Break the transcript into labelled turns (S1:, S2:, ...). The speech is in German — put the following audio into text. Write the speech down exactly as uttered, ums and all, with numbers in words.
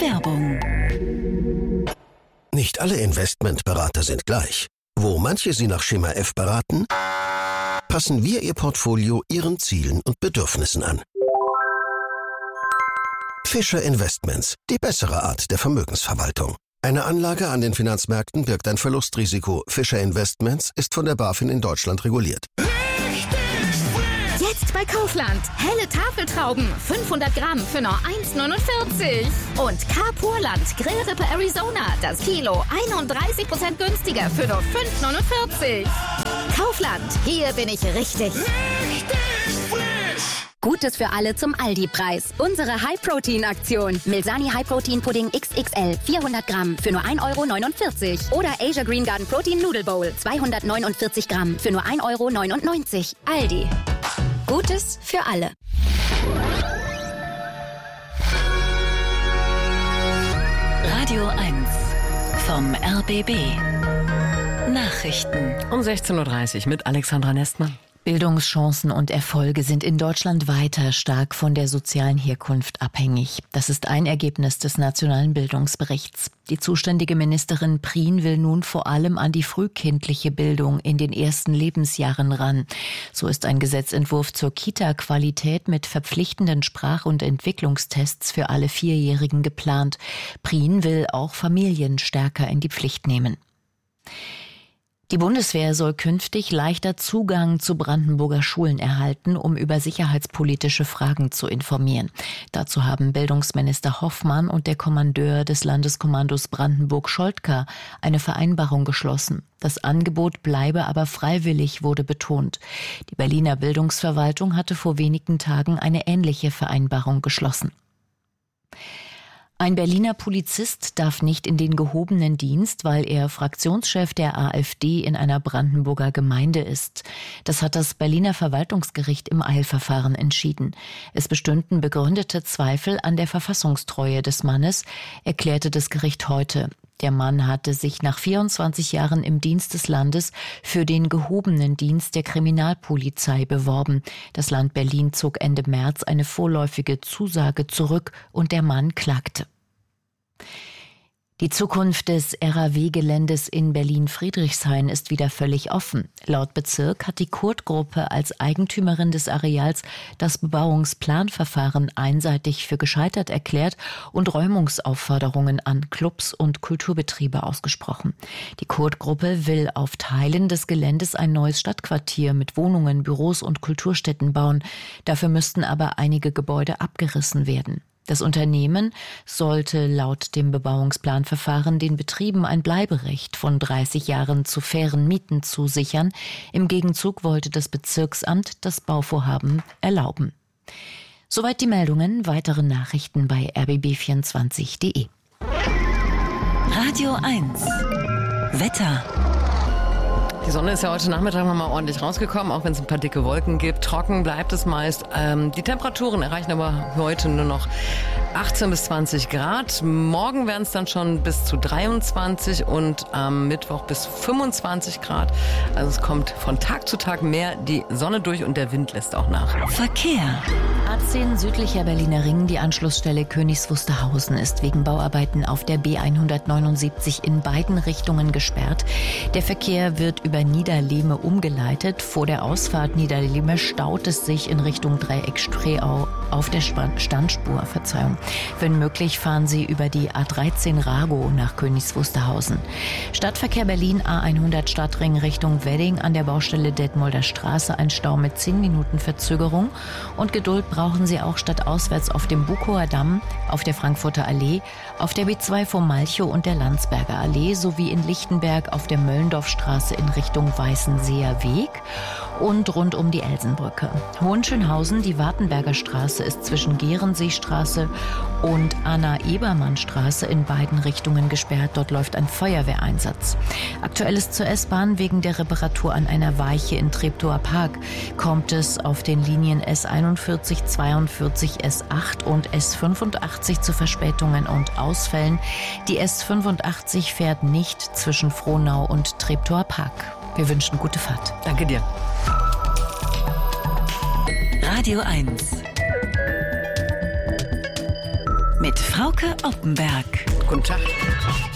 S1: Werbung.
S2: Nicht alle Investmentberater sind gleich. Wo manche Sie nach Schema F beraten, passen wir Ihr Portfolio Ihren Zielen und Bedürfnissen an. Fischer Investments, die bessere Art der Vermögensverwaltung. Eine Anlage an den Finanzmärkten birgt ein Verlustrisiko. Fischer Investments ist von der BaFin in Deutschland reguliert.
S3: Jetzt bei Kaufland. Helle Tafeltrauben, fünfhundert Gramm für nur eins neunundvierzig. Und K-Purland Grillrippe Arizona, das Kilo einunddreißig Prozent günstiger für nur fünf neunundvierzig. Kaufland, hier bin ich richtig.
S4: Richtig frisch.
S5: Gutes für alle zum Aldi-Preis. Unsere High-Protein-Aktion. Milsani High-Protein-Pudding X X L vierhundert Gramm für nur ein Euro neunundvierzig. Oder Asia Green Garden Protein Noodle Bowl zweihundertneunundvierzig Gramm für nur ein Euro neunundneunzig. Aldi. Gutes für alle.
S1: Radio eins vom R B B. Nachrichten.
S6: Um sechzehn Uhr dreißig mit Alexandra Nestmann.
S7: Bildungschancen und Erfolge sind in Deutschland weiter stark von der sozialen Herkunft abhängig. Das ist ein Ergebnis des Nationalen Bildungsberichts. Die zuständige Ministerin Prien will nun vor allem an die frühkindliche Bildung in den ersten Lebensjahren ran. So ist ein Gesetzentwurf zur Kita-Qualität mit verpflichtenden Sprach- und Entwicklungstests für alle Vierjährigen geplant. Prien will auch Familien stärker in die Pflicht nehmen. Die Bundeswehr soll künftig leichter Zugang zu Brandenburger Schulen erhalten, um über sicherheitspolitische Fragen zu informieren. Dazu haben Bildungsminister Hoffmann und der Kommandeur des Landeskommandos Brandenburg-Scholtka eine Vereinbarung geschlossen. Das Angebot bleibe aber freiwillig, wurde betont. Die Berliner Bildungsverwaltung hatte vor wenigen Tagen eine ähnliche Vereinbarung geschlossen. Ein Berliner Polizist darf nicht in den gehobenen Dienst, weil er Fraktionschef der AfD in einer Brandenburger Gemeinde ist. Das hat das Berliner Verwaltungsgericht im Eilverfahren entschieden. Es bestünden begründete Zweifel an der Verfassungstreue des Mannes, erklärte das Gericht heute. Der Mann hatte sich nach vierundzwanzig Jahren im Dienst des Landes für den gehobenen Dienst der Kriminalpolizei beworben. Das Land Berlin zog Ende März eine vorläufige Zusage zurück und der Mann klagte. Die Zukunft des R A W-Geländes in Berlin-Friedrichshain ist wieder völlig offen. Laut Bezirk hat die Kurt-Gruppe als Eigentümerin des Areals das Bebauungsplanverfahren einseitig für gescheitert erklärt und Räumungsaufforderungen an Clubs und Kulturbetriebe ausgesprochen. Die Kurt-Gruppe will auf Teilen des Geländes ein neues Stadtquartier mit Wohnungen, Büros und Kulturstätten bauen. Dafür müssten aber einige Gebäude abgerissen werden. Das Unternehmen sollte laut dem Bebauungsplanverfahren den Betrieben ein Bleiberecht von dreißig Jahren zu fairen Mieten zusichern. Im Gegenzug wollte das Bezirksamt das Bauvorhaben erlauben. Soweit die Meldungen. Weitere Nachrichten bei r b b vierundzwanzig punkt d e.
S1: Radio eins. Wetter.
S6: Die Sonne ist ja heute Nachmittag noch mal ordentlich rausgekommen, auch wenn es ein paar dicke Wolken gibt. Trocken bleibt es meist. Ähm, die Temperaturen erreichen aber heute nur noch achtzehn bis zwanzig Grad. Morgen werden es dann schon bis zu dreiundzwanzig und am Mittwoch bis fünfundzwanzig Grad. Also es kommt von Tag zu Tag mehr die Sonne durch und der Wind lässt auch nach.
S1: Verkehr.
S7: A zehn südlicher Berliner Ring, die Anschlussstelle Königs Wusterhausen, ist wegen Bauarbeiten auf der B hundertneunundsiebzig in beiden Richtungen gesperrt. Der Verkehr wird über Niederlehme umgeleitet. Vor der Ausfahrt Niederlehme staut es sich in Richtung Dreieck Spreeau auf der Standspur. Verzeihung. Wenn möglich, fahren Sie über die A dreizehn Rago nach Königs Wusterhausen. Stadtverkehr Berlin A hundert Stadtring Richtung Wedding an der Baustelle Detmolder Straße, ein Stau mit zehn Minuten Verzögerung. Und Geduld brauchen Sie auch stadtauswärts auf dem Bukower Damm, auf der Frankfurter Allee, auf der B zwei vom Malchow und der Landsberger Allee sowie in Lichtenberg auf der Möllendorfstraße in Richtung Weißenseer Weg und rund um die Elsenbrücke. Hohenschönhausen, die Wartenberger Straße ist zwischen Gehrenseestraße und Anna-Ebermann-Straße in beiden Richtungen gesperrt. Dort läuft ein Feuerwehreinsatz. Aktuell ist zur S-Bahn wegen der Reparatur an einer Weiche in Treptower Park kommt es auf den Linien S einundvierzig, zweiundvierzig, S acht und S fünfundachtzig zu Verspätungen und Ausfällen. Die S fünfundachtzig fährt nicht zwischen Frohnau und Treptower Park. Wir wünschen gute Fahrt.
S6: Danke dir.
S1: Radio eins. mit Frauke Oppenberg.
S6: Guten Tag.